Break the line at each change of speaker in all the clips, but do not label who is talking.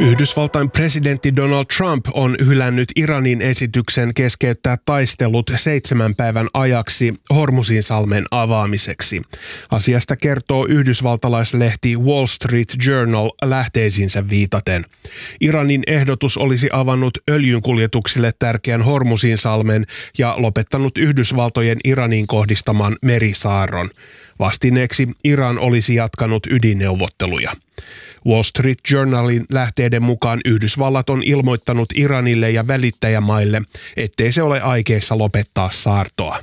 Yhdysvaltain presidentti Donald Trump on hylännyt Iranin esityksen keskeyttää taistelut 7 päivän ajaksi Hormuzinsalmen avaamiseksi. Asiasta kertoo yhdysvaltalaislehti Wall Street Journal lähteisiinsä viitaten. Iranin ehdotus olisi avannut öljynkuljetuksille tärkeän Hormuzinsalmen ja lopettanut Yhdysvaltojen Iranin kohdistaman merisaarron. Vastineeksi Iran olisi jatkanut ydinneuvotteluja. Wall Street Journalin lähteiden mukaan Yhdysvallat on ilmoittanut Iranille ja välittäjämaille, ettei se ole aikeissa lopettaa saartoa.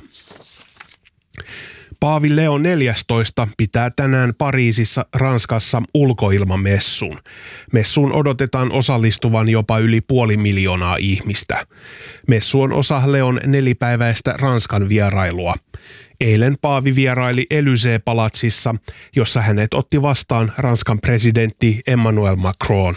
Paavi Leo 14 pitää tänään Pariisissa, Ranskassa ulkoilmamessun. Messuun odotetaan osallistuvan jopa yli 500 000 ihmistä. Messu on osa Leon 4-päiväistä Ranskan vierailua. Eilen paavi vieraili Élysée-palatsissa, jossa hänet otti vastaan Ranskan presidentti Emmanuel Macron.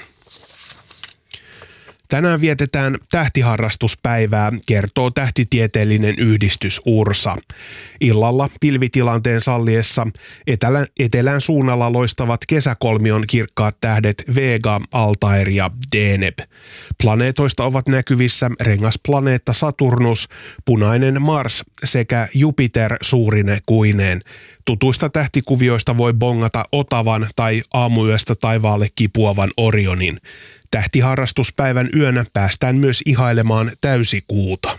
Tänään vietetään tähtiharrastuspäivää, kertoo tähtitieteellinen yhdistys URSA. Illalla pilvitilanteen salliessa etelän suunnalla loistavat kesäkolmion kirkkaat tähdet Vega, Altair ja Deneb. Planeetoista ovat näkyvissä rengasplaneetta Saturnus, punainen Mars sekä Jupiter suurine kuineen. Tutuista tähtikuvioista voi bongata Otavan tai aamuyöstä taivaalle kipuavan Orionin. Tähtiharrastuspäivän yönä päästään myös ihailemaan täysikuuta.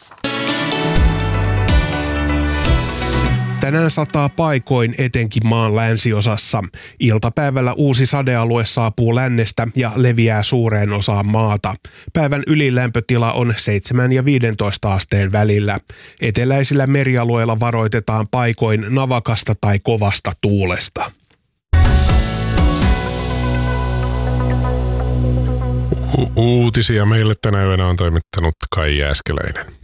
Tänään sataa paikoin etenkin maan länsiosassa. Iltapäivällä uusi sadealue saapuu lännestä ja leviää suureen osaan maata. Päivän ylilämpötila on 7 ja 15 asteen välillä. Eteläisillä merialueilla varoitetaan paikoin navakasta tai kovasta tuulesta.
Uutisia meille tänä yönä on toimittanut Kai Jääskeläinen.